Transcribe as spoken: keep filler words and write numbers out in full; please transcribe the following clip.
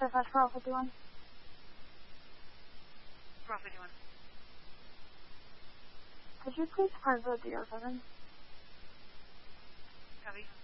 F F twelve fifty-one. twelve fifty-one. Could you please part the D R seven? Copy.